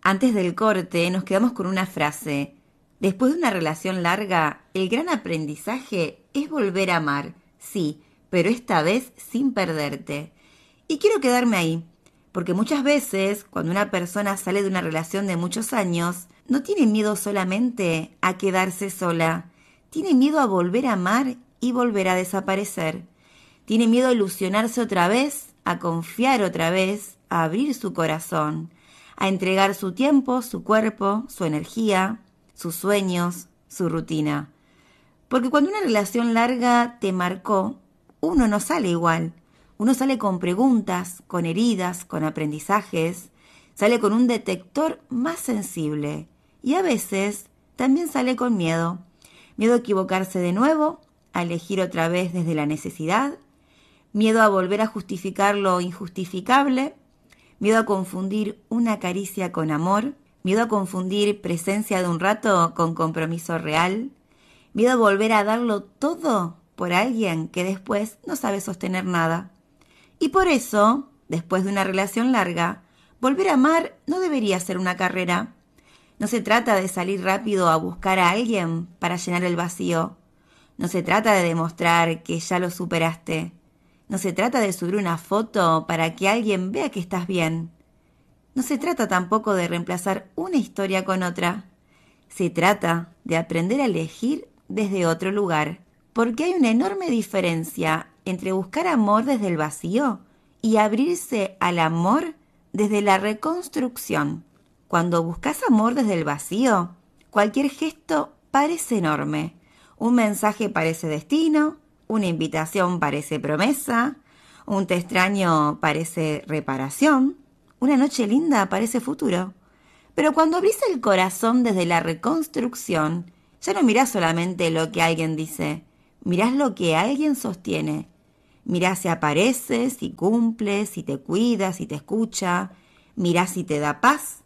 Antes del corte nos quedamos con una frase. Después de una relación larga, el gran aprendizaje es volver a amar, sí, pero esta vez sin perderte. Y quiero quedarme ahí, porque muchas veces, cuando una persona sale de una relación de muchos años, no tiene miedo solamente a quedarse sola, tiene miedo a volver a amar y volver a desaparecer. Tiene miedo a ilusionarse otra vez, a confiar otra vez, a abrir su corazón, a entregar su tiempo, su cuerpo, su energía, sus sueños, su rutina. Porque cuando una relación larga te marcó, uno no sale igual. Uno sale con preguntas, con heridas, con aprendizajes, sale con un detector más sensible y a veces también sale con miedo. Miedo a equivocarse de nuevo, a elegir otra vez desde la necesidad, miedo a volver a justificar lo injustificable, miedo a confundir una caricia con amor, miedo a confundir presencia de un rato con compromiso real, miedo a volver a darlo todo por alguien que después no sabe sostener nada. Y por eso, después de una relación larga, volver a amar no debería ser una carrera. No se trata de salir rápido a buscar a alguien para llenar el vacío. No se trata de demostrar que ya lo superaste. No se trata de subir una foto para que alguien vea que estás bien. No se trata tampoco de reemplazar una historia con otra. Se trata de aprender a elegir desde otro lugar, porque hay una enorme diferencia entre buscar amor desde el vacío y abrirse al amor desde la reconstrucción. Cuando buscas amor desde el vacío, cualquier gesto parece enorme. Un mensaje parece destino, una invitación parece promesa, un te extraño parece reparación, una noche linda parece futuro. Pero cuando abrís el corazón desde la reconstrucción, ya no mirás solamente lo que alguien dice, mirás lo que alguien sostiene. Mirás si aparece, si cumple, si te cuida, si te escucha. Mirás si te da paz.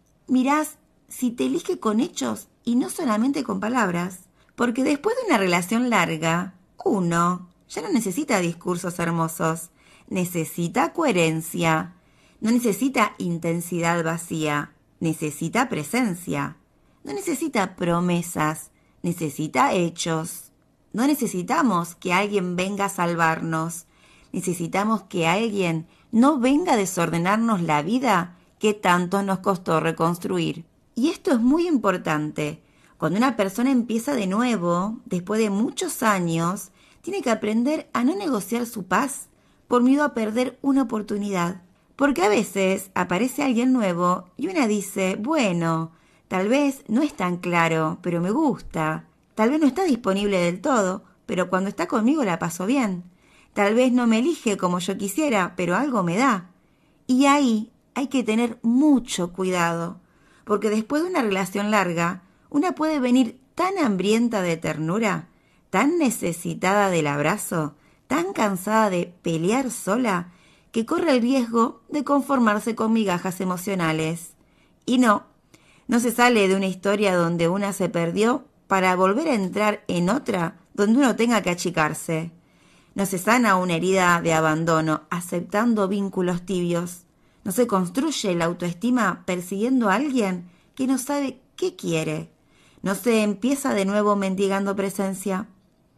Mirás si te elige con hechos y no solamente con palabras. Porque después de una relación larga, uno ya no necesita discursos hermosos. Necesita coherencia. No necesita intensidad vacía. Necesita presencia. No necesita promesas. Necesita hechos. No necesitamos que alguien venga a salvarnos. Necesitamos que alguien no venga a desordenarnos la vida que tanto nos costó reconstruir. Y esto es muy importante. Cuando una persona empieza de nuevo, después de muchos años, tiene que aprender a no negociar su paz por miedo a perder una oportunidad. Porque a veces aparece alguien nuevo y una dice, bueno, tal vez no es tan claro, pero me gusta. Tal vez no está disponible del todo, pero cuando está conmigo la paso bien. Tal vez no me elige como yo quisiera, pero algo me da. Y ahí hay que tener mucho cuidado, porque después de una relación larga, una puede venir tan hambrienta de ternura, tan necesitada del abrazo, tan cansada de pelear sola, que corre el riesgo de conformarse con migajas emocionales. Y no se sale de una historia donde una se perdió para volver a entrar en otra donde uno tenga que achicarse. No se sana una herida de abandono aceptando vínculos tibios. No se construye la autoestima persiguiendo a alguien que no sabe qué quiere. No se empieza de nuevo mendigando presencia.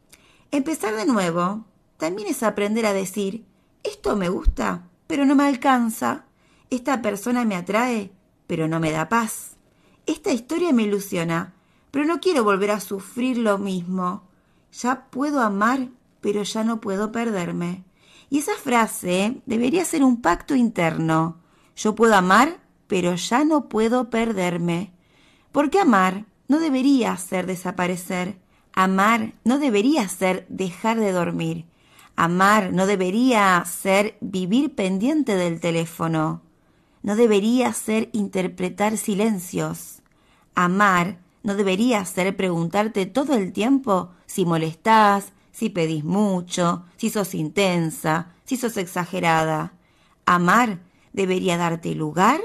Empezar de nuevo también es aprender a decir, esto me gusta, pero no me alcanza. Esta persona me atrae, pero no me da paz. Esta historia me ilusiona, pero no quiero volver a sufrir lo mismo. Ya puedo amar, pero ya no puedo perderme. Y esa frase debería ser un pacto interno. Yo puedo amar, pero ya no puedo perderme. Porque amar no debería ser desaparecer. Amar no debería ser dejar de dormir. Amar no debería ser vivir pendiente del teléfono. No debería ser interpretar silencios. Amar no debería ser preguntarte todo el tiempo si molestás, si pedís mucho, si sos intensa, si sos exagerada. Amar debería darte lugar,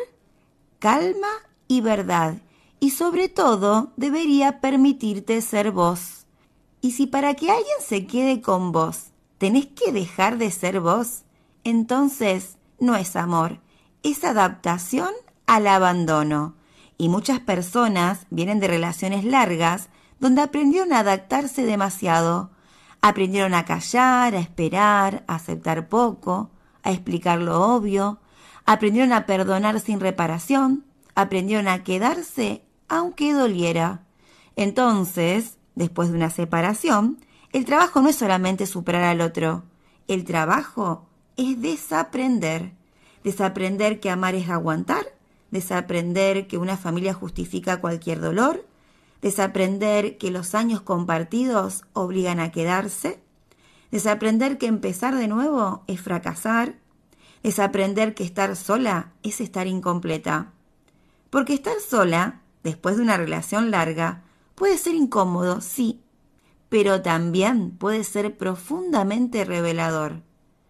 calma y verdad. Y sobre todo debería permitirte ser vos. Y si para que alguien se quede con vos tenés que dejar de ser vos, entonces no es amor, es adaptación al abandono. Y muchas personas vienen de relaciones largas donde aprendieron a adaptarse demasiado. Aprendieron a callar, a esperar, a aceptar poco, a explicar lo obvio. Aprendieron a perdonar sin reparación. Aprendieron a quedarse aunque doliera. Entonces, después de una separación, el trabajo no es solamente superar al otro. El trabajo es desaprender. Desaprender que amar es aguantar. Desaprender que una familia justifica cualquier dolor. Desaprender que los años compartidos obligan a quedarse. Desaprender que empezar de nuevo es fracasar. Desaprender que estar sola es estar incompleta. Porque estar sola, después de una relación larga, puede ser incómodo, sí, pero también puede ser profundamente revelador.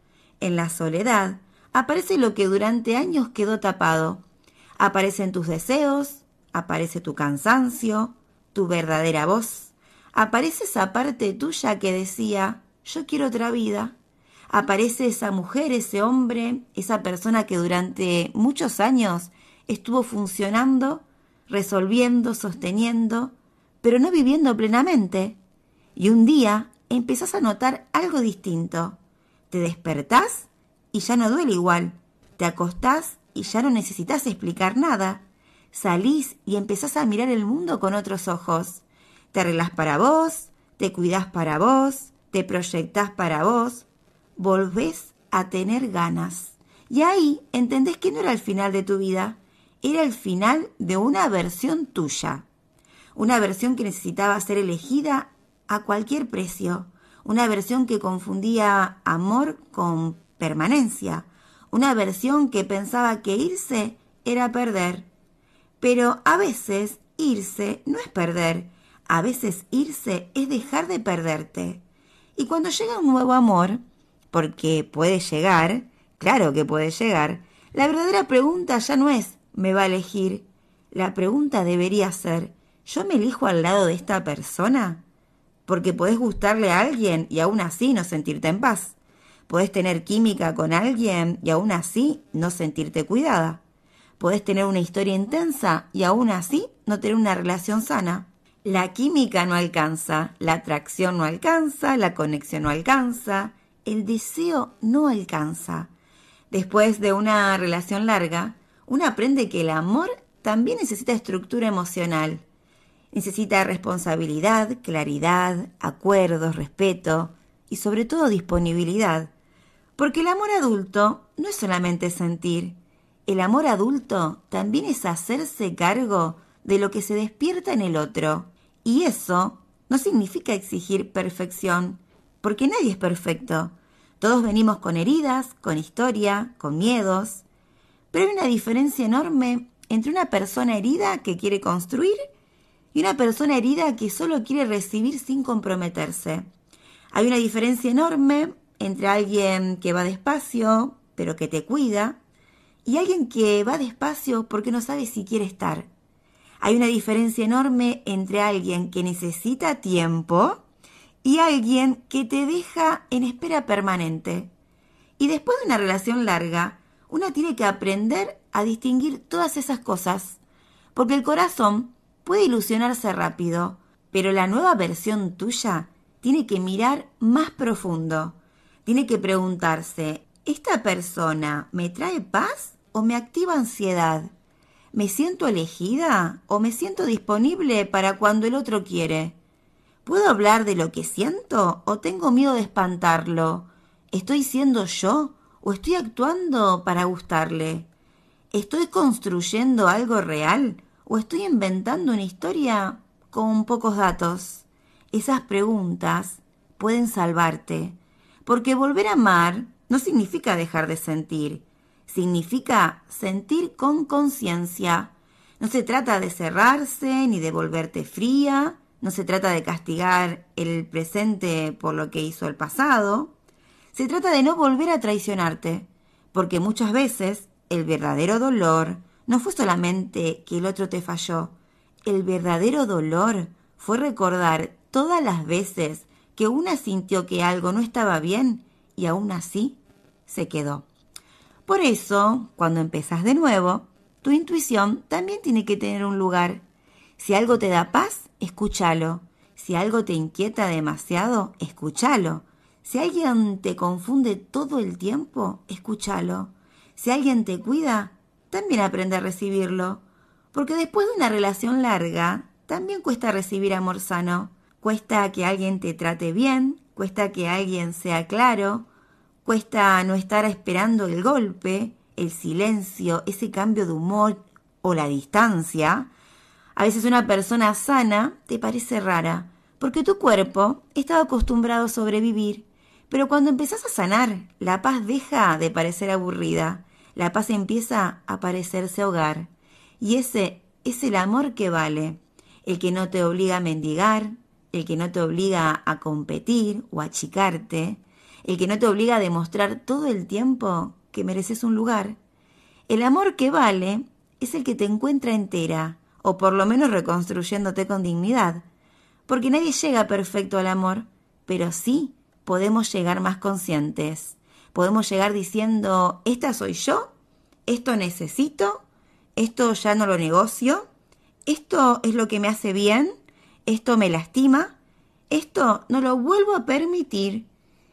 En la soledad aparece lo que durante años quedó tapado. Aparecen tus deseos, aparece tu cansancio, tu verdadera voz. Aparece esa parte tuya que decía, yo quiero otra vida. Aparece esa mujer, ese hombre, esa persona que durante muchos años estuvo funcionando, resolviendo, sosteniendo, pero no viviendo plenamente. Y un día empezás a notar algo distinto. Te despertás y ya no duele igual. Te acostás y ya no necesitas explicar nada. Salís y empezás a mirar el mundo con otros ojos. Te arreglás para vos, te cuidás para vos, te proyectás para vos. Volvés a tener ganas. Y ahí entendés que no era el final de tu vida, era el final de una versión tuya. Una versión que necesitaba ser elegida a cualquier precio. Una versión que confundía amor con permanencia. Una versión que pensaba que irse era perder. Pero a veces irse no es perder. A veces irse es dejar de perderte. Y cuando llega un nuevo amor, porque puede llegar, claro que puede llegar, la verdadera pregunta ya no es ¿me va a elegir? La pregunta debería ser ¿yo me elijo al lado de esta persona? Porque podés gustarle a alguien y aún así no sentirte en paz. Podés tener química con alguien y aún así no sentirte cuidada. Podés tener una historia intensa y aún así no tener una relación sana. La química no alcanza, la atracción no alcanza, la conexión no alcanza, el deseo no alcanza. Después de una relación larga, uno aprende que el amor también necesita estructura emocional. Necesita responsabilidad, claridad, acuerdos, respeto y sobre todo disponibilidad. Porque el amor adulto no es solamente sentir. El amor adulto también es hacerse cargo de lo que se despierta en el otro. Y eso no significa exigir perfección, porque nadie es perfecto. Todos venimos con heridas, con historia, con miedos. Pero hay una diferencia enorme entre una persona herida que quiere construir y una persona herida que solo quiere recibir sin comprometerse. Hay una diferencia enorme entre alguien que va despacio, pero que te cuida, y alguien que va despacio porque no sabe si quiere estar. Hay una diferencia enorme entre alguien que necesita tiempo y alguien que te deja en espera permanente. Y después de una relación larga, uno tiene que aprender a distinguir todas esas cosas, porque el corazón puede ilusionarse rápido, pero la nueva versión tuya tiene que mirar más profundo. Tiene que preguntarse, ¿esta persona me trae paz o me activa ansiedad? ¿Me siento elegida o me siento disponible para cuando el otro quiere? ¿Puedo hablar de lo que siento o tengo miedo de espantarlo? ¿Estoy siendo yo o estoy actuando para gustarle? ¿Estoy construyendo algo real o estoy inventando una historia con pocos datos? Esas preguntas pueden salvarte, porque volver a amar no significa dejar de sentir, significa sentir con conciencia. No se trata de cerrarse ni de volverte fría, no se trata de castigar el presente por lo que hizo el pasado. Se trata de no volver a traicionarte, porque muchas veces el verdadero dolor no fue solamente que el otro te falló. El verdadero dolor fue recordar todas las veces que una sintió que algo no estaba bien y aún así se quedó. Por eso, cuando empezás de nuevo, tu intuición también tiene que tener un lugar. Si algo te da paz, escúchalo. Si algo te inquieta demasiado, escúchalo. Si alguien te confunde todo el tiempo, escúchalo. Si alguien te cuida, también aprende a recibirlo. Porque después de una relación larga, también cuesta recibir amor sano. Cuesta que alguien te trate bien, cuesta que alguien sea claro, cuesta no estar esperando el golpe, el silencio, ese cambio de humor o la distancia. A veces una persona sana te parece rara, porque tu cuerpo estaba acostumbrado a sobrevivir. Pero cuando empezás a sanar, la paz deja de parecer aburrida, la paz empieza a parecerse hogar. Y ese es el amor que vale, el que no te obliga a mendigar, el que no te obliga a competir o a achicarte, el que no te obliga a demostrar todo el tiempo que mereces un lugar. El amor que vale es el que te encuentra entera, o por lo menos reconstruyéndote con dignidad, porque nadie llega perfecto al amor, pero sí podemos llegar más conscientes. Podemos llegar diciendo, esta soy yo, esto necesito, esto ya no lo negocio, esto es lo que me hace bien, esto me lastima, esto no lo vuelvo a permitir.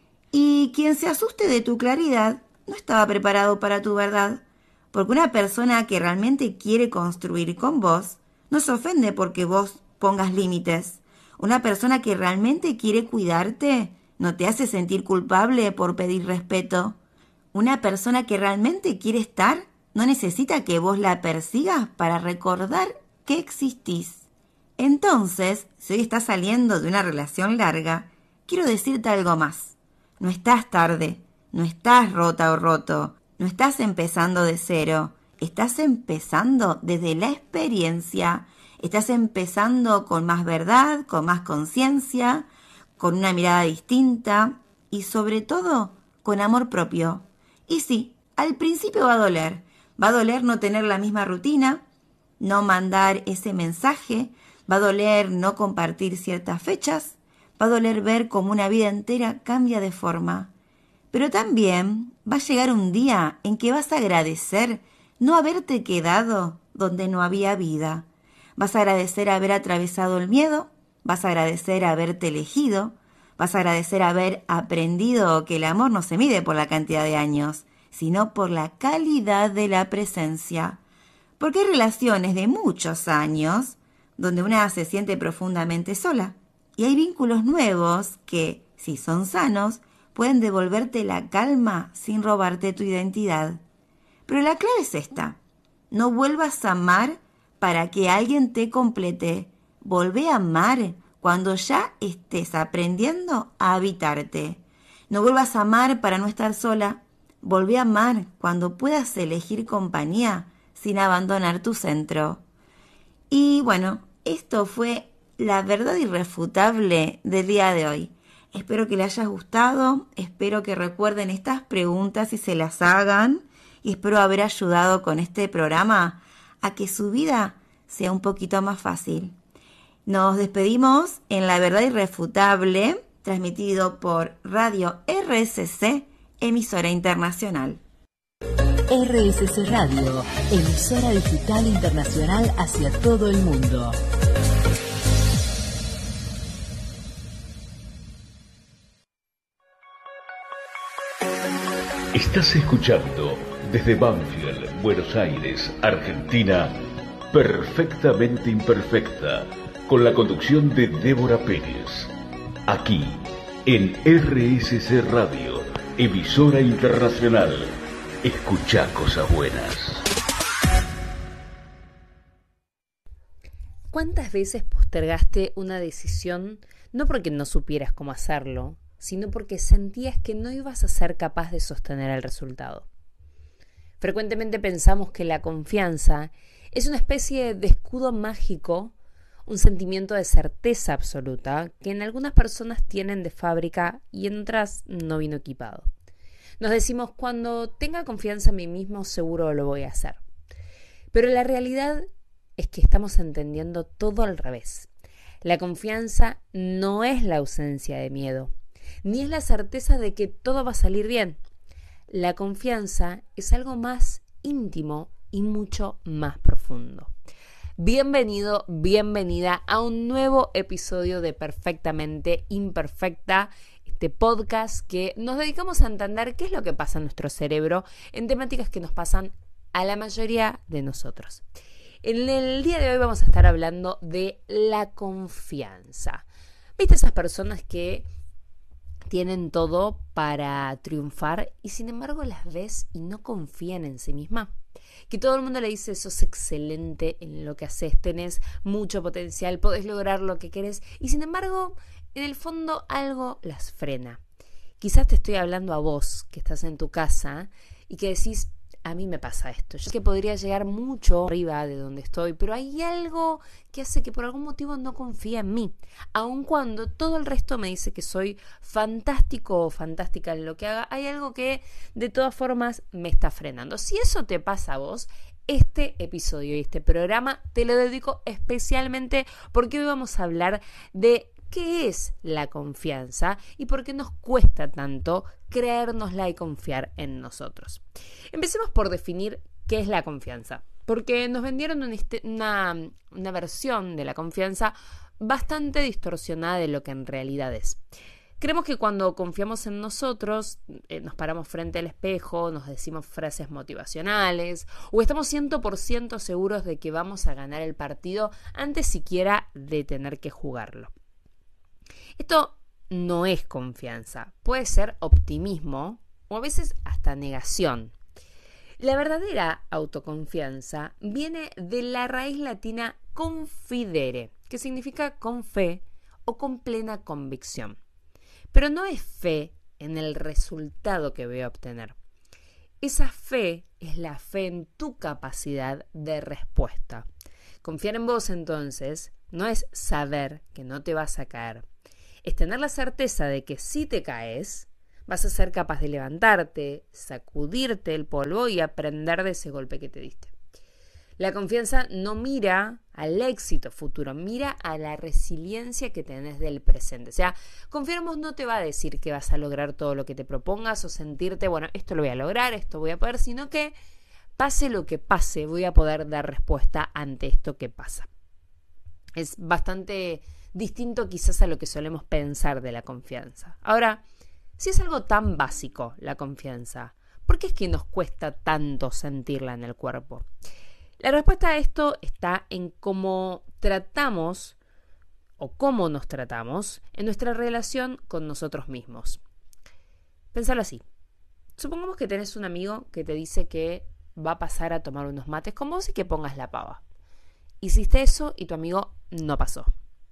Y quien se asuste de tu claridad no estaba preparado para tu verdad, porque una persona que realmente quiere construir con vos no se ofende porque vos pongas límites. Una persona que realmente quiere cuidarte no te hace sentir culpable por pedir respeto. Una persona que realmente quiere estar no necesita que vos la persigas para recordar que existís. Entonces, si hoy estás saliendo de una relación larga, quiero decirte algo más. No estás tarde, no estás rota o roto, no estás empezando de cero, estás empezando desde la experiencia, estás empezando con más verdad, con más conciencia, con una mirada distinta y sobre todo con amor propio. Y sí, al principio va a doler no tener la misma rutina, no mandar ese mensaje, va a doler no compartir ciertas fechas, va a doler ver cómo una vida entera cambia de forma. Pero también va a llegar un día en que vas a agradecer no haberte quedado donde no había vida. Vas a agradecer haber atravesado el miedo, vas a agradecer haberte elegido, vas a agradecer haber aprendido que el amor no se mide por la cantidad de años, sino por la calidad de la presencia. Porque hay relaciones de muchos años donde una se siente profundamente sola. Y hay vínculos nuevos que, si son sanos, pueden devolverte la calma sin robarte tu identidad. Pero la clave es esta. No vuelvas a amar para que alguien te complete. Volvé a amar cuando ya estés aprendiendo a habitarte. No vuelvas a amar para no estar sola. Volvé a amar cuando puedas elegir compañía sin abandonar tu centro. Y bueno, esto fue la verdad irrefutable del día de hoy. Espero que les haya gustado, espero que recuerden estas preguntas y se las hagan, y espero haber ayudado con este programa a que su vida sea un poquito más fácil. Nos despedimos en La Verdad Irrefutable, transmitido por Radio RSC, emisora internacional. RSC Radio, emisora digital internacional hacia todo el mundo. Estás escuchando desde Banfield, Buenos Aires, Argentina, Perfectamente Imperfecta, con la conducción de Débora Pérez. Aquí, en RSC Radio, emisora internacional. Escuchá cosas buenas. ¿Cuántas veces postergaste una decisión no porque no supieras cómo hacerlo, sino porque sentías que no ibas a ser capaz de sostener el resultado? Frecuentemente pensamos que la confianza es una especie de escudo mágico, un sentimiento de certeza absoluta que en algunas personas tienen de fábrica y en otras no vino equipado. Nos decimos, cuando tenga confianza en mí mismo, seguro lo voy a hacer. Pero la realidad es que estamos entendiendo todo al revés. La confianza no es la ausencia de miedo, ni es la certeza de que todo va a salir bien. La confianza es algo más íntimo y mucho más profundo. Bienvenido, bienvenida a un nuevo episodio de Perfectamente Imperfecta, este podcast que nos dedicamos a entender qué es lo que pasa en nuestro cerebro en temáticas que nos pasan a la mayoría de nosotros. En el día de hoy vamos a estar hablando de la confianza. ¿Viste esas personas que tienen todo para triunfar y sin embargo las ves y no confían en sí misma? Que todo el mundo le dice, sos excelente en lo que haces, tenés mucho potencial, podés lograr lo que querés y sin embargo en el fondo algo las frena. Quizás te estoy hablando a vos que estás en tu casa y que decís, a mí me pasa esto. Yo sé que podría llegar mucho arriba de donde estoy, pero hay algo que hace que por algún motivo no confía en mí. Aun cuando todo el resto me dice que soy fantástico o fantástica en lo que haga, hay algo que de todas formas me está frenando. Si eso te pasa a vos, este episodio y este programa te lo dedico especialmente porque hoy vamos a hablar de ¿qué es la confianza y por qué nos cuesta tanto creérnosla y confiar en nosotros? Empecemos por definir qué es la confianza, porque nos vendieron una versión de la confianza bastante distorsionada de lo que en realidad es. Creemos que cuando confiamos en nosotros, nos paramos frente al espejo, nos decimos frases motivacionales o estamos 100% seguros de que vamos a ganar el partido antes siquiera de tener que jugarlo. Esto no es confianza, puede ser optimismo o a veces hasta negación. La verdadera autoconfianza viene de la raíz latina confidere, que significa con fe o con plena convicción. Pero no es fe en el resultado que voy a obtener. Esa fe es la fe en tu capacidad de respuesta. Confiar en vos, entonces, no es saber que no te vas a caer. Es tener la certeza de que si te caes, vas a ser capaz de levantarte, sacudirte el polvo y aprender de ese golpe que te diste. La confianza no mira al éxito futuro, mira a la resiliencia que tenés del presente. O sea, confiar en vos no te va a decir que vas a lograr todo lo que te propongas o sentirte, bueno, esto lo voy a lograr, esto voy a poder, sino que pase lo que pase, voy a poder dar respuesta ante esto que pasa. Es bastante distinto quizás a lo que solemos pensar de la confianza. Ahora, si es algo tan básico, la confianza, ¿por qué es que nos cuesta tanto sentirla en el cuerpo? La respuesta a esto está en cómo tratamos o cómo nos tratamos en nuestra relación con nosotros mismos. Pensalo así. Supongamos que tenés un amigo que te dice que va a pasar a tomar unos mates con vos y que pongas la pava. Hiciste eso y tu amigo no pasó.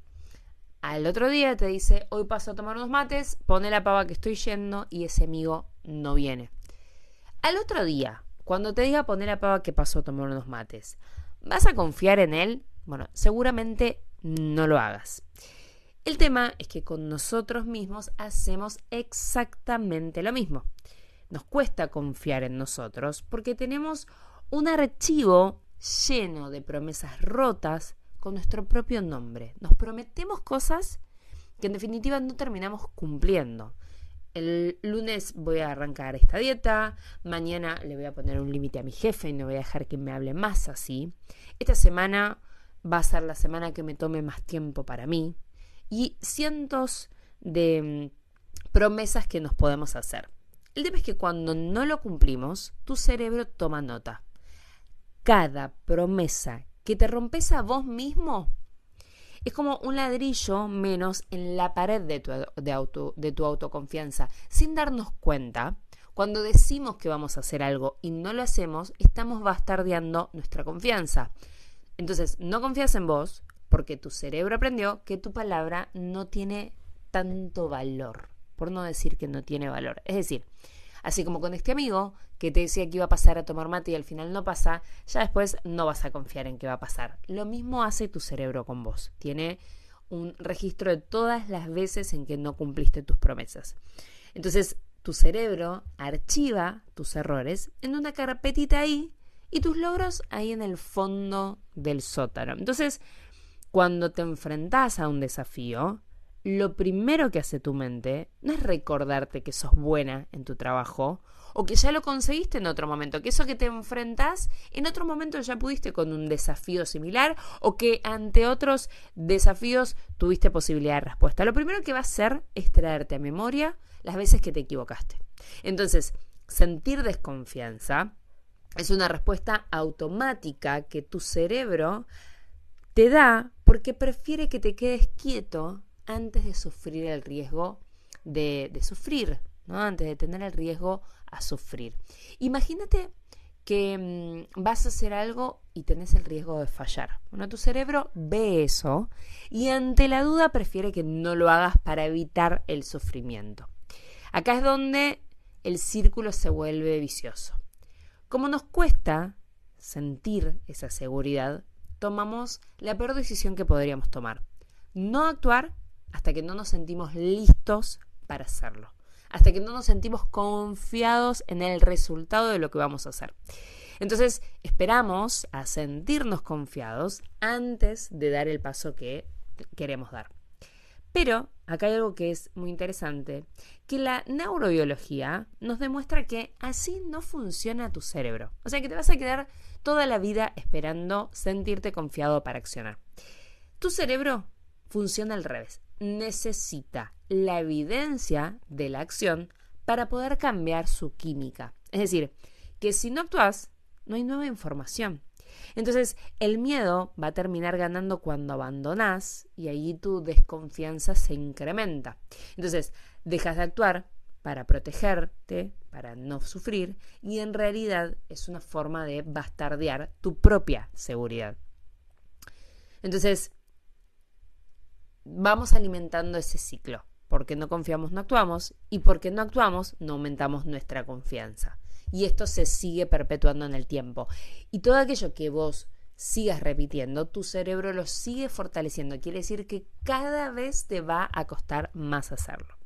Al otro día te dice, hoy paso a tomar unos mates, pone la pava que estoy yendo y ese amigo no viene. Al otro día, cuando te diga poner la pava que pasó a tomar unos mates, ¿vas a confiar en él? Bueno, seguramente no lo hagas. El tema es que con nosotros mismos hacemos exactamente lo mismo. Nos cuesta confiar en nosotros porque tenemos un archivo lleno de promesas rotas con nuestro propio nombre. Nos prometemos cosas que en definitiva no terminamos cumpliendo. El lunes voy a arrancar esta dieta, mañana le voy a poner un límite a mi jefe y no voy a dejar que me hable más así. Esta semana va a ser la semana que me tome más tiempo para mí y cientos de promesas que nos podemos hacer. El tema es que cuando no lo cumplimos, tu cerebro toma nota. Cada promesa que te rompes a vos mismo es como un ladrillo menos en la pared de tu autoconfianza. Sin darnos cuenta, cuando decimos que vamos a hacer algo y no lo hacemos, estamos bastardeando nuestra confianza. Entonces, no confías en vos porque tu cerebro aprendió que tu palabra no tiene tanto valor, por no decir que no tiene valor. Es decir, así como con este amigo que te decía que iba a pasar a tomar mate y al final no pasa, ya después no vas a confiar en que va a pasar. Lo mismo hace tu cerebro con vos. Tiene un registro de todas las veces en que no cumpliste tus promesas. Entonces, tu cerebro archiva tus errores en una carpetita ahí y tus logros ahí en el fondo del sótano. Entonces, cuando te enfrentás a un desafío, lo primero que hace tu mente no es recordarte que sos buena en tu trabajo o que ya lo conseguiste en otro momento, que eso que te enfrentás en otro momento ya pudiste con un desafío similar o que ante otros desafíos tuviste posibilidad de respuesta. Lo primero que va a hacer es traerte a memoria las veces que te equivocaste. Entonces, sentir desconfianza es una respuesta automática que tu cerebro te da porque prefiere que te quedes quieto antes de sufrir el riesgo de sufrir, ¿no? Antes de tener el riesgo a sufrir. Imagínate que vas a hacer algo y tenés el riesgo de fallar. Bueno, tu cerebro ve eso y ante la duda prefiere que no lo hagas para evitar el sufrimiento. Acá es donde el círculo se vuelve vicioso. Como nos cuesta sentir esa seguridad, tomamos la peor decisión que podríamos tomar. No actuar hasta que no nos sentimos listos para hacerlo. Hasta que no nos sentimos confiados en el resultado de lo que vamos a hacer. Entonces, esperamos a sentirnos confiados antes de dar el paso que queremos dar. Pero acá hay algo que es muy interesante, que la neurobiología nos demuestra que así no funciona tu cerebro. O sea que te vas a quedar toda la vida esperando sentirte confiado para accionar. Tu cerebro funciona al revés. Necesita la evidencia de la acción para poder cambiar su química. Es decir, que si no actúas, no hay nueva información. Entonces, el miedo va a terminar ganando cuando abandonás y ahí tu desconfianza se incrementa. Entonces, dejas de actuar para protegerte, para no sufrir, y en realidad es una forma de bastardear tu propia seguridad. Entonces, vamos alimentando ese ciclo. Porque no confiamos, no actuamos, y porque no actuamos, no aumentamos nuestra confianza. Y esto se sigue perpetuando en el tiempo. Y todo aquello que vos sigas repitiendo, tu cerebro lo sigue fortaleciendo. Quiere decir que cada vez te va a costar más hacerlo.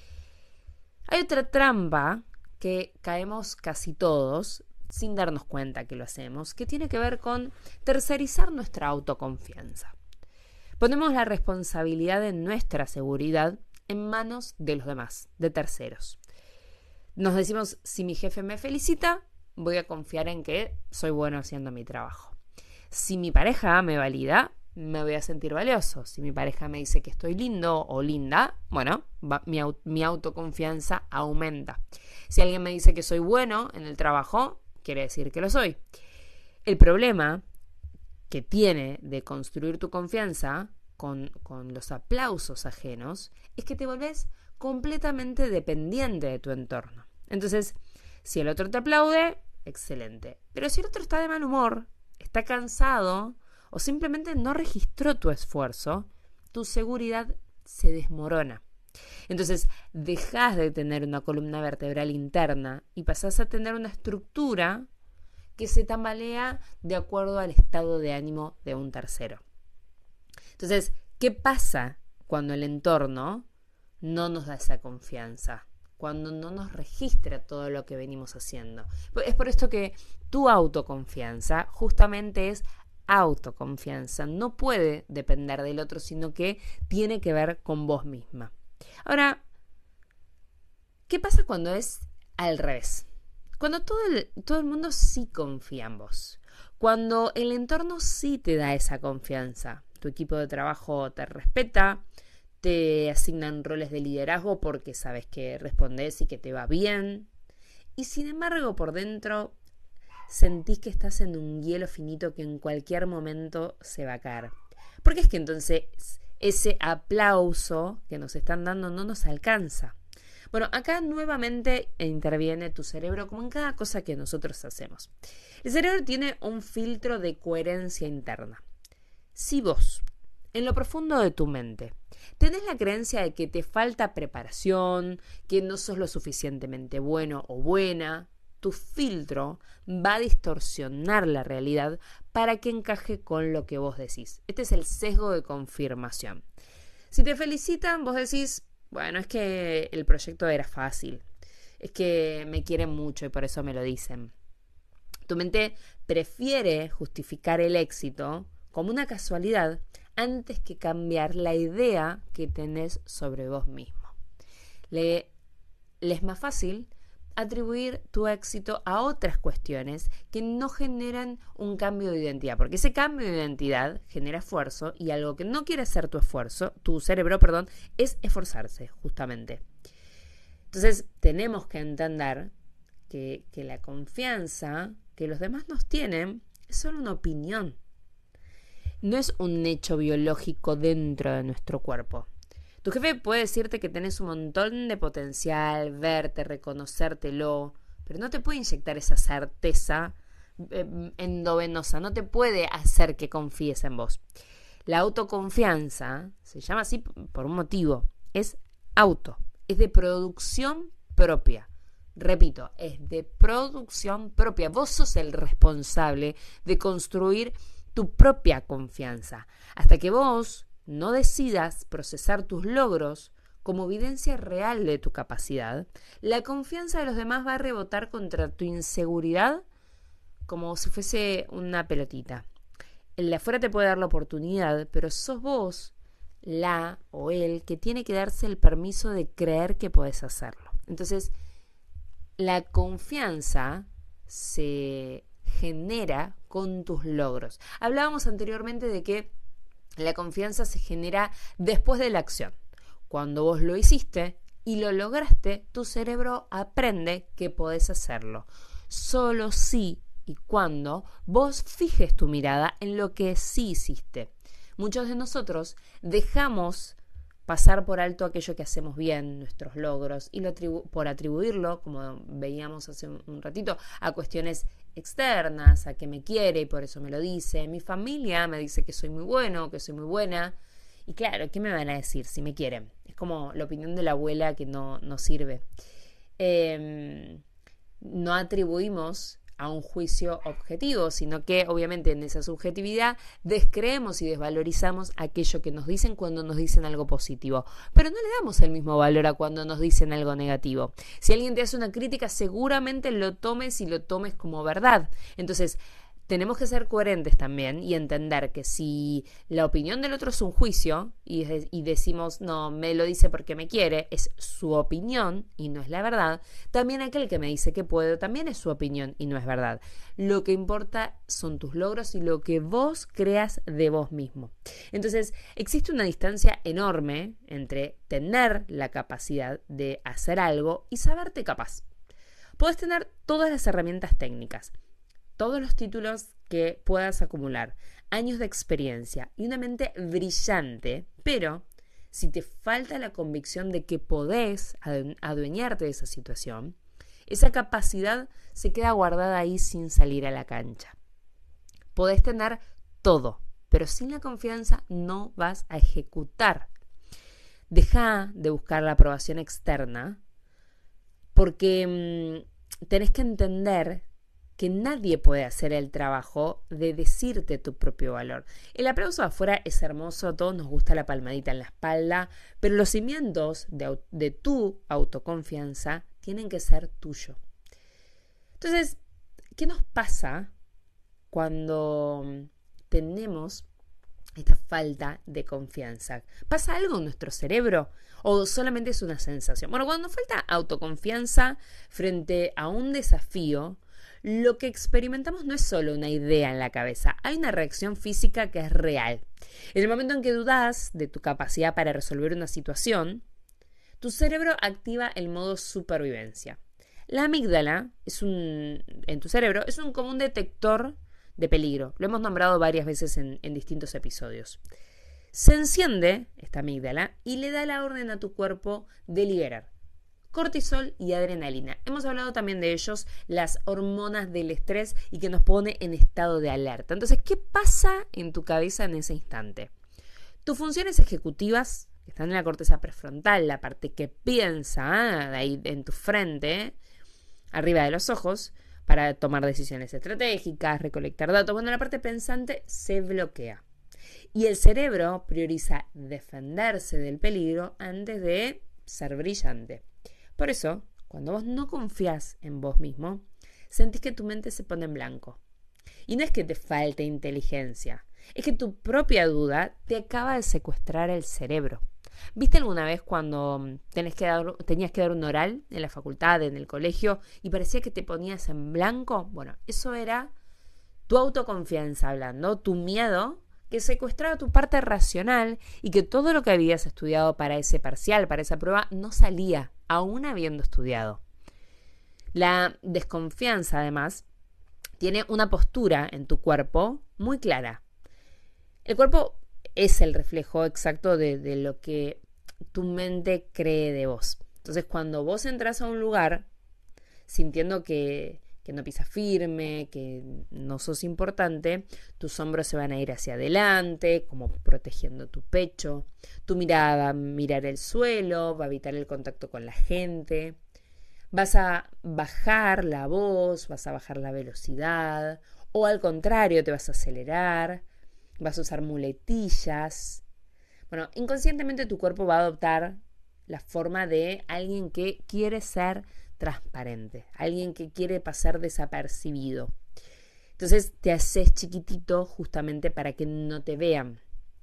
Hay otra trampa que caemos casi todos, sin darnos cuenta que lo hacemos, que tiene que ver con tercerizar nuestra autoconfianza. Ponemos la responsabilidad de nuestra seguridad en manos de los demás, de terceros. Nos decimos, si mi jefe me felicita, voy a confiar en que soy bueno haciendo mi trabajo. Si mi pareja me valida, me voy a sentir valioso. Si mi pareja me dice que estoy lindo o linda, bueno, mi autoconfianza aumenta. Si alguien me dice que soy bueno en el trabajo, quiere decir que lo soy. El problema que tiene de construir tu confianza con los aplausos ajenos es que te volvés completamente dependiente de tu entorno. Entonces, si el otro te aplaude, excelente. Pero si el otro está de mal humor, está cansado o simplemente no registró tu esfuerzo, tu seguridad se desmorona. Entonces, dejás de tener una columna vertebral interna y pasás a tener una estructura que se tambalea de acuerdo al estado de ánimo de un tercero. Entonces, ¿qué pasa cuando el entorno no nos da esa confianza? Cuando no nos registra todo lo que venimos haciendo. Es por esto que tu autoconfianza justamente es autoconfianza. No puede depender del otro, sino que tiene que ver con vos misma. Ahora, ¿qué pasa cuando es al revés? Cuando todo el mundo sí confía en vos. Cuando el entorno sí te da esa confianza. Tu equipo de trabajo te respeta, te asignan roles de liderazgo porque sabes que respondés y que te va bien. Y sin embargo, por dentro sentís que estás en un hielo finito que en cualquier momento se va a caer. Porque es que entonces ese aplauso que nos están dando no nos alcanza. Bueno, acá nuevamente interviene tu cerebro como en cada cosa que nosotros hacemos. El cerebro tiene un filtro de coherencia interna. Si vos, en lo profundo de tu mente, tenés la creencia de que te falta preparación, que no sos lo suficientemente bueno o buena, tu filtro va a distorsionar la realidad para que encaje con lo que vos decís. Este es el sesgo de confirmación. Si te felicitan, vos decís, bueno, es que el proyecto era fácil, es que me quieren mucho y por eso me lo dicen. Tu mente prefiere justificar el éxito como una casualidad antes que cambiar la idea que tenés sobre vos mismo. Le es más fácil atribuir tu éxito a otras cuestiones que no generan un cambio de identidad, porque ese cambio de identidad genera esfuerzo y algo que no quiere hacer tu cerebro, es esforzarse, justamente. Entonces, tenemos que entender que la confianza que los demás nos tienen es solo una opinión. No es un hecho biológico dentro de nuestro cuerpo. Tu jefe puede decirte que tenés un montón de potencial, verte, reconocértelo, pero no te puede inyectar esa certeza endovenosa, no te puede hacer que confíes en vos. La autoconfianza se llama así por un motivo, es de producción propia. Repito, es de producción propia. Vos sos el responsable de construir tu propia confianza. Hasta que vos no decidas procesar tus logros como evidencia real de tu capacidad, la confianza de los demás va a rebotar contra tu inseguridad como si fuese una pelotita. El de afuera te puede dar la oportunidad, pero sos vos, la o él, que tiene que darse el permiso de creer que podés hacerlo. Entonces, la confianza se genera con tus logros. Hablábamos anteriormente de que la confianza se genera después de la acción. Cuando vos lo hiciste y lo lograste, tu cerebro aprende que podés hacerlo. Solo si y cuando vos fijes tu mirada en lo que sí hiciste. Muchos de nosotros dejamos pasar por alto aquello que hacemos bien, nuestros logros, y por atribuirlo, como veíamos hace un ratito, a cuestiones externas, a que me quiere y por eso me lo dice. Mi familia me dice que soy muy bueno, que soy muy buena. Y claro, ¿qué me van a decir si me quieren? Es como la opinión de la abuela que no sirve. No atribuimos a un juicio objetivo, sino que obviamente en esa subjetividad descreemos y desvalorizamos aquello que nos dicen cuando nos dicen algo positivo, pero no le damos el mismo valor a cuando nos dicen algo negativo. Si alguien te hace una crítica, seguramente lo tomes como verdad. Entonces, tenemos que ser coherentes también y entender que si la opinión del otro es un juicio y decimos, no, me lo dice porque me quiere, es su opinión y no es la verdad, también aquel que me dice que puedo también es su opinión y no es verdad. Lo que importa son tus logros y lo que vos creas de vos mismo. Entonces, existe una distancia enorme entre tener la capacidad de hacer algo y saberte capaz. Podés tener todas las herramientas técnicas, todos los títulos que puedas acumular, años de experiencia y una mente brillante, pero si te falta la convicción de que podés adueñarte de esa situación, esa capacidad se queda guardada ahí sin salir a la cancha. Podés tener todo, pero sin la confianza no vas a ejecutar. Deja de buscar la aprobación externa porque tenés que entender que nadie puede hacer el trabajo de decirte tu propio valor. El aplauso afuera es hermoso, a todos nos gusta la palmadita en la espalda, pero los cimientos de tu autoconfianza tienen que ser tuyo. Entonces, ¿qué nos pasa cuando tenemos esta falta de confianza? ¿Pasa algo en nuestro cerebro o solamente es una sensación? Bueno, cuando falta autoconfianza frente a un desafío, lo que experimentamos no es solo una idea en la cabeza, hay una reacción física que es real. En el momento en que dudas de tu capacidad para resolver una situación, tu cerebro activa el modo supervivencia. La amígdala en tu cerebro es como un detector de peligro. Lo hemos nombrado varias veces en distintos episodios. Se enciende esta amígdala y le da la orden a tu cuerpo de liberar cortisol y adrenalina. Hemos hablado también de ellos, las hormonas del estrés y que nos pone en estado de alerta. Entonces, ¿qué pasa en tu cabeza en ese instante? Tus funciones ejecutivas, que están en la corteza prefrontal, la parte que piensa, ahí en tu frente, arriba de los ojos, para tomar decisiones estratégicas, recolectar datos. Bueno, la parte pensante se bloquea. Y el cerebro prioriza defenderse del peligro antes de ser brillante. Por eso, cuando vos no confías en vos mismo, sentís que tu mente se pone en blanco. Y no es que te falte inteligencia, es que tu propia duda te acaba de secuestrar el cerebro. ¿Viste alguna vez cuando tenías que dar un oral en la facultad, en el colegio, y parecía que te ponías en blanco? Bueno, eso era tu autoconfianza hablando, tu miedo que secuestraba tu parte racional y que todo lo que habías estudiado para ese parcial, para esa prueba, no salía, aún habiendo estudiado. La desconfianza, además, tiene una postura en tu cuerpo muy clara. El cuerpo es el reflejo exacto de lo que tu mente cree de vos. Entonces, cuando vos entras a un lugar sintiendo que no pisas firme, que no sos importante, tus hombros se van a ir hacia adelante, como protegiendo tu pecho. Tu mirada va a mirar el suelo, va a evitar el contacto con la gente. Vas a bajar la voz, vas a bajar la velocidad, o al contrario, te vas a acelerar, vas a usar muletillas. Bueno, inconscientemente tu cuerpo va a adoptar la forma de alguien que quiere ser transparente, alguien que quiere pasar desapercibido. Entonces te haces chiquitito justamente para que no te vean.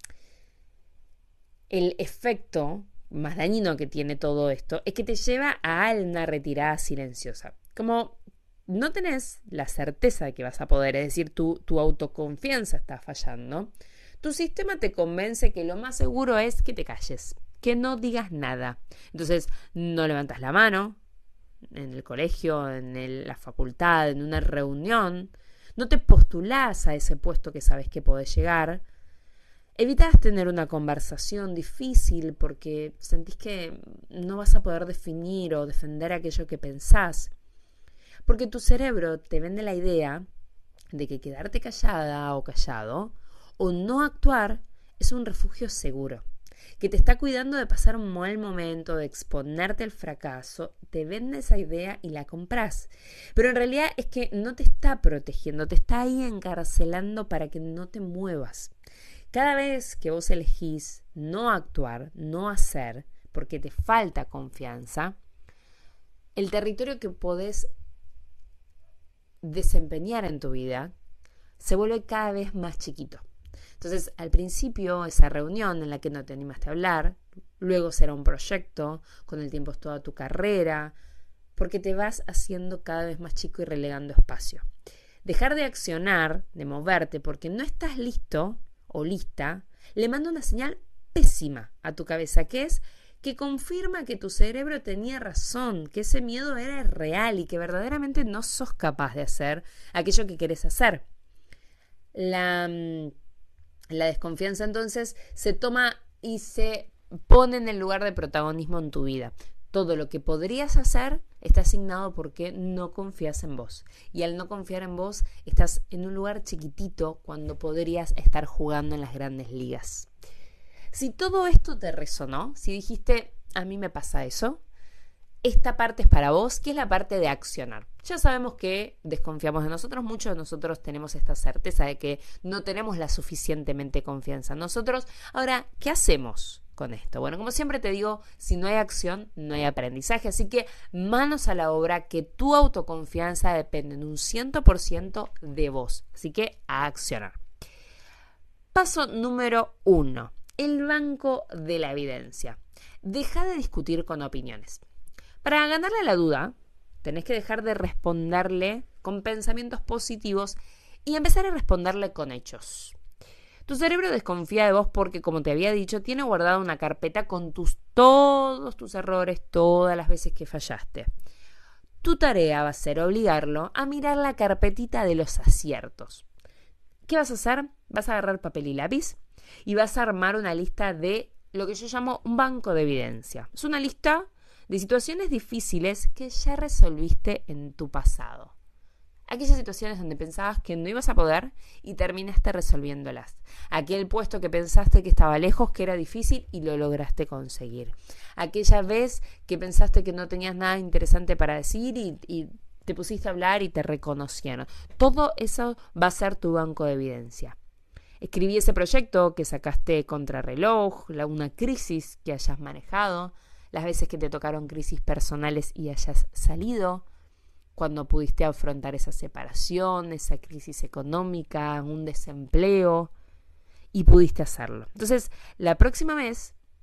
El efecto más dañino que tiene todo esto es que te lleva a una retirada silenciosa. Como no tenés la certeza de que vas a poder, es decir, tu autoconfianza está fallando, tu sistema te convence que lo más seguro es que te calles, que no digas nada. Entonces no levantas la mano en el colegio, en la facultad, en una reunión, no te postulás a ese puesto que sabes que podés llegar. Evitás tener una conversación difícil porque sentís que no vas a poder definir o defender aquello que pensás. Porque tu cerebro te vende la idea de que quedarte callada o callado o no actuar es un refugio seguro, que te está cuidando de pasar un mal momento, de exponerte al fracaso. Te vende esa idea y la compras. Pero en realidad es que no te está protegiendo, te está ahí encarcelando para que no te muevas. Cada vez que vos elegís no actuar, no hacer, porque te falta confianza, el territorio que podés desempeñar en tu vida se vuelve cada vez más chiquito. Entonces, al principio, esa reunión en la que no te animaste a hablar, luego será un proyecto, con el tiempo es toda tu carrera, porque te vas haciendo cada vez más chico y relegando espacio. Dejar de accionar, de moverte, porque no estás listo o lista, le manda una señal pésima a tu cabeza, que es que confirma que tu cerebro tenía razón, que ese miedo era real y que verdaderamente no sos capaz de hacer aquello que querés hacer. La desconfianza entonces se toma y se pone en el lugar de protagonismo en tu vida. Todo lo que podrías hacer está asignado porque no confías en vos. Y al no confiar en vos, estás en un lugar chiquitito cuando podrías estar jugando en las grandes ligas. Si todo esto te resonó, si dijiste, a mí me pasa eso, esta parte es para vos, que es la parte de accionar. Ya sabemos que desconfiamos de nosotros, muchos de nosotros tenemos esta certeza de que no tenemos la suficientemente confianza en nosotros. Ahora, ¿qué hacemos con esto? Bueno, como siempre te digo, si no hay acción, no hay aprendizaje, así que manos a la obra, que tu autoconfianza depende en un 100% de vos, así que a accionar. Paso número 1, el banco de la evidencia. Deja de discutir con opiniones. Para ganarle la duda, tenés que dejar de responderle con pensamientos positivos y empezar a responderle con hechos. Tu cerebro desconfía de vos porque, como te había dicho, tiene guardada una carpeta con todos tus errores, todas las veces que fallaste. Tu tarea va a ser obligarlo a mirar la carpetita de los aciertos. ¿Qué vas a hacer? Vas a agarrar papel y lápiz y vas a armar una lista de lo que yo llamo un banco de evidencia. Es una lista de situaciones difíciles que ya resolviste en tu pasado. Aquellas situaciones donde pensabas que no ibas a poder y terminaste resolviéndolas. Aquel puesto que pensaste que estaba lejos, que era difícil y lo lograste conseguir. Aquella vez que pensaste que no tenías nada interesante para decir y te pusiste a hablar y te reconocieron. Todo eso va a ser tu banco de evidencia. Escribí ese proyecto que sacaste contrarreloj, una crisis que hayas manejado, las veces que te tocaron crisis personales y hayas salido, cuando pudiste afrontar esa separación, esa crisis económica, un desempleo y pudiste hacerlo. Entonces, la próxima vez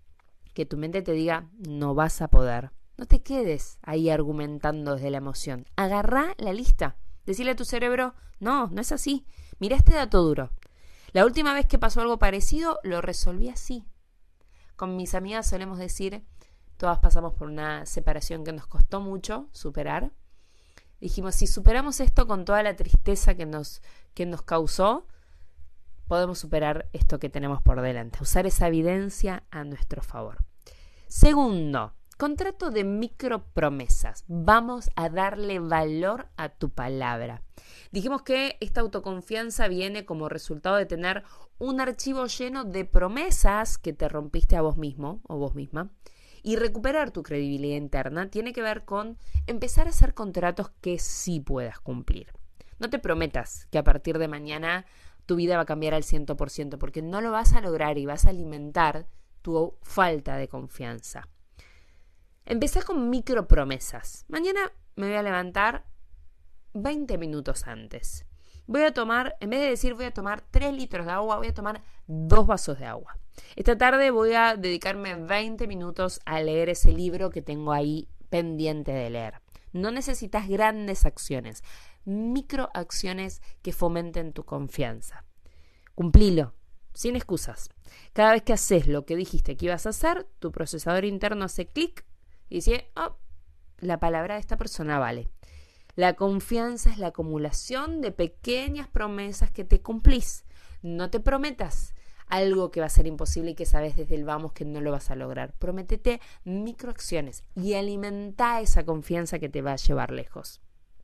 que tu mente te diga no vas a poder. No te quedes ahí argumentando desde la emoción. Agarrá la lista. Decirle a tu cerebro, no es así. Mira este dato duro. La última vez que pasó algo parecido, lo resolví así. Con mis amigas solemos decir, todas pasamos por una separación que nos costó mucho superar. Dijimos, si superamos esto con toda la tristeza que nos causó, podemos superar esto que tenemos por delante. Usar esa evidencia a nuestro favor. Segundo, contrato de micropromesas. Vamos a darle valor a tu palabra. Dijimos que esta autoconfianza viene como resultado de tener un archivo lleno de promesas que te rompiste a vos mismo o vos misma. Y recuperar tu credibilidad interna tiene que ver con empezar a hacer contratos que sí puedas cumplir. No te prometas que a partir de mañana tu vida va a cambiar al 100%, porque no lo vas a lograr y vas a alimentar tu falta de confianza. Empezá con micropromesas. Mañana me voy a levantar 20 minutos antes. Voy a tomar, en vez de decir voy a tomar 3 litros de agua, voy a tomar 2 vasos de agua. Esta tarde voy a dedicarme 20 minutos a leer ese libro que tengo ahí pendiente de leer. No necesitas grandes acciones, microacciones que fomenten tu confianza. Cumplilo, sin excusas. Cada vez que haces lo que dijiste que ibas a hacer, tu procesador interno hace clic y dice, la palabra de esta persona vale. La confianza es la acumulación de pequeñas promesas que te cumplís. No te prometas algo que va a ser imposible y que sabes desde el vamos que no lo vas a lograr. Prométete microacciones y alimenta esa confianza que te va a llevar lejos.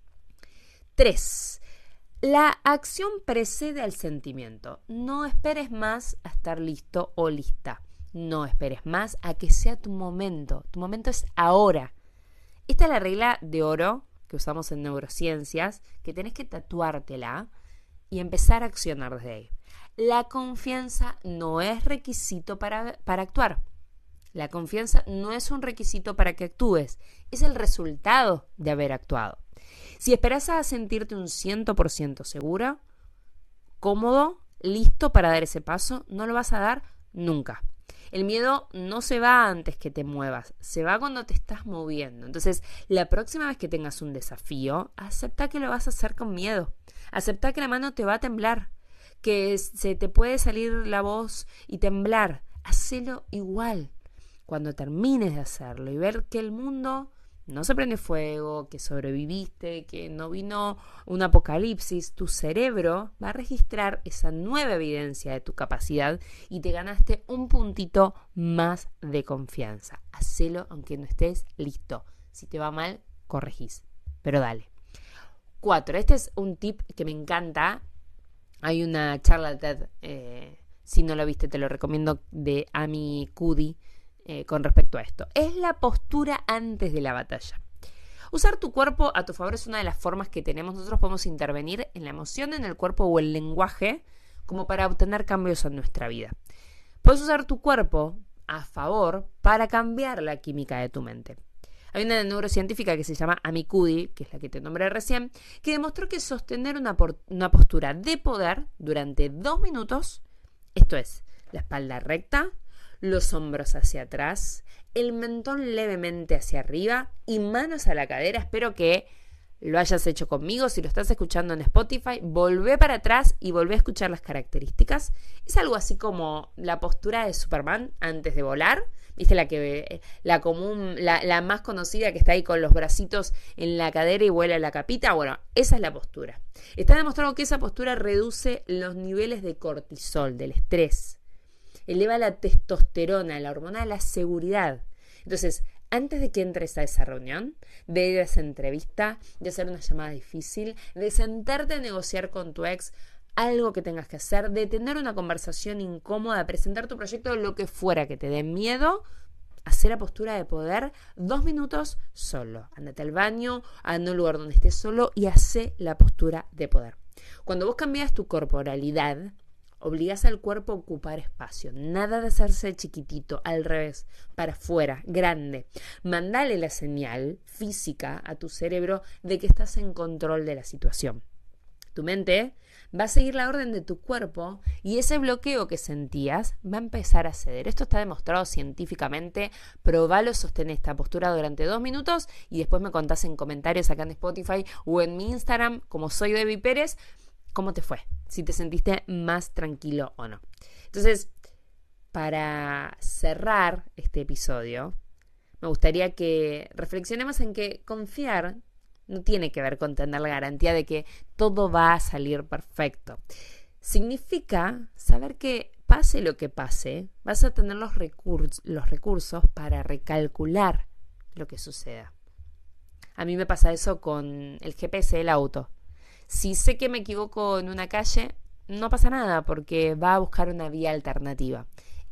3. La acción precede al sentimiento. No esperes más a estar listo o lista. No esperes más a que sea tu momento. Tu momento es ahora. Esta es la regla de oro que usamos en neurociencias, que tenés que tatuártela y empezar a accionar desde ahí. La confianza no es requisito para actuar. La confianza no es un requisito para que actúes, es el resultado de haber actuado. Si esperas a sentirte un 100% segura, cómodo, listo para dar ese paso, no lo vas a dar nunca. El miedo no se va antes que te muevas, se va cuando te estás moviendo. Entonces, la próxima vez que tengas un desafío, acepta que lo vas a hacer con miedo. Acepta que la mano te va a temblar, que se te puede salir la voz y temblar. Hacelo igual. Cuando termines de hacerlo y ver que el mundo no se prende fuego, que sobreviviste, que no vino un apocalipsis, tu cerebro va a registrar esa nueva evidencia de tu capacidad y te ganaste un puntito más de confianza. Hacelo aunque no estés listo. Si te va mal, corregís. Pero dale. 4. Este es un tip que me encanta. Hay una charla TED, si no lo viste te lo recomiendo, de Amy Cuddy, con respecto a esto. Es la postura antes de la batalla. Usar tu cuerpo a tu favor es una de las formas que tenemos. Nosotros podemos intervenir en la emoción, en el cuerpo o el lenguaje como para obtener cambios en nuestra vida. Puedes usar tu cuerpo a favor para cambiar la química de tu mente. Hay una neurocientífica que se llama Amy Cuddy, que es la que te nombré recién, que demostró que sostener una postura de poder durante 2 minutos, esto es, la espalda recta, los hombros hacia atrás, el mentón levemente hacia arriba y manos a la cadera. Espero que lo hayas hecho conmigo. Si lo estás escuchando en Spotify, volvé para atrás y volvé a escuchar las características. Es algo así como la postura de Superman antes de volar. ¿Viste la común, la más conocida, que está ahí con los bracitos en la cadera y vuela la capita? Bueno, esa es la postura. Está demostrado que esa postura reduce los niveles de cortisol, del estrés. Eleva la testosterona, la hormona de la seguridad. Entonces, antes de que entres a esa reunión, de ir a esa entrevista, de hacer una llamada difícil, de sentarte a negociar con tu ex, algo que tengas que hacer, de tener una conversación incómoda, presentar tu proyecto, lo que fuera que te dé miedo, hacer la postura de poder 2 minutos solo. Andate al baño, anda a un lugar donde estés solo y hace la postura de poder. Cuando vos cambias tu corporalidad, obligás al cuerpo a ocupar espacio. Nada de hacerse chiquitito, al revés, para afuera, grande. Mandale la señal física a tu cerebro de que estás en control de la situación. Tu mente va a seguir la orden de tu cuerpo y ese bloqueo que sentías va a empezar a ceder. Esto está demostrado científicamente. Probalo, sostén esta postura durante 2 minutos y después me contás en comentarios acá en Spotify o en mi Instagram, como soy Debbie Pérez, cómo te fue, si te sentiste más tranquilo o no. Entonces, para cerrar este episodio, me gustaría que reflexionemos en que confiar no tiene que ver con tener la garantía de que todo va a salir perfecto. Significa saber que pase lo que pase, vas a tener los recursos para recalcular lo que suceda. A mí me pasa eso con el GPS del auto. Si sé que me equivoco en una calle, no pasa nada porque va a buscar una vía alternativa.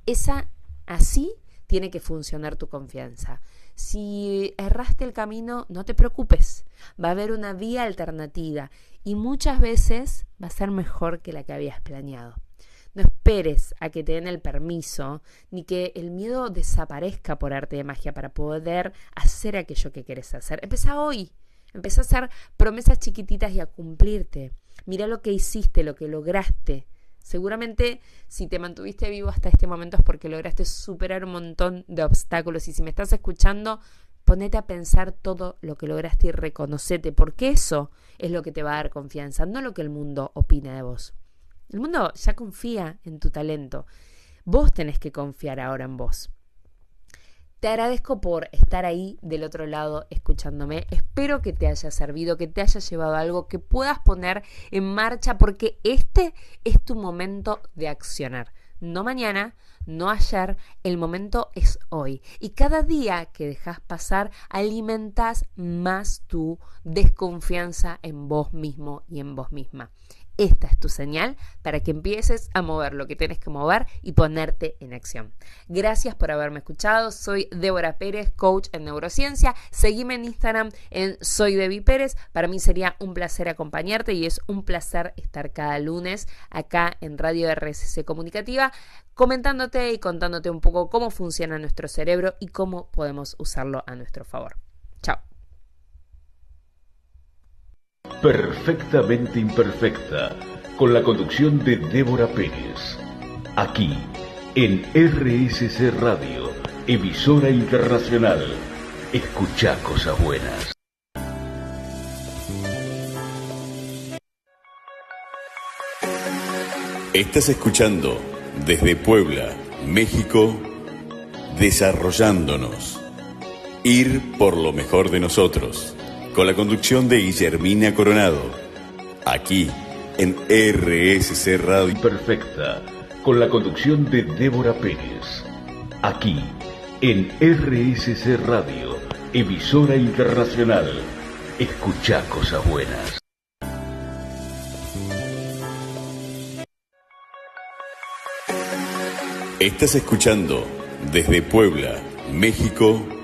Así tiene que funcionar tu confianza. Si erraste el camino, no te preocupes. Va a haber una vía alternativa y muchas veces va a ser mejor que la que habías planeado. No esperes a que te den el permiso ni que el miedo desaparezca por arte de magia para poder hacer aquello que quieres hacer. Empieza hoy. Empieza a hacer promesas chiquititas y a cumplirte. Mira lo que hiciste, lo que lograste. Seguramente si te mantuviste vivo hasta este momento es porque lograste superar un montón de obstáculos. Y si me estás escuchando, ponete a pensar todo lo que lograste y reconocete, porque eso es lo que te va a dar confianza, no lo que el mundo opina de vos. El mundo ya confía en tu talento. Vos tenés que confiar ahora en vos. Te agradezco por estar ahí del otro lado escuchándome. Espero que te haya servido, que te haya llevado algo, que puedas poner en marcha, porque este es tu momento de accionar. No mañana, no ayer, el momento es hoy. Y cada día que dejas pasar, alimentas más tu desconfianza en vos mismo y en vos misma. Esta es tu señal para que empieces a mover lo que tienes que mover y ponerte en acción. Gracias por haberme escuchado. Soy Débora Pérez, coach en neurociencia. Seguime en Instagram en Soy Debbie Pérez. Para mí sería un placer acompañarte y es un placer estar cada lunes acá en Radio RSC Comunicativa comentándote y contándote un poco cómo funciona nuestro cerebro y cómo podemos usarlo a nuestro favor. Chao. Perfectamente imperfecta, con la conducción de Débora Pérez. Aquí, en RSC Radio, emisora internacional. Escucha cosas buenas. Estás escuchando desde Puebla, México, Desarrollándonos. Ir por lo mejor de nosotros. Con la conducción de Guillermina Coronado. Aquí, en RSC Radio Perfecta, con la conducción de Débora Pérez. Aquí, en RSC Radio, emisora internacional. Escucha cosas buenas. Estás escuchando desde Puebla, México,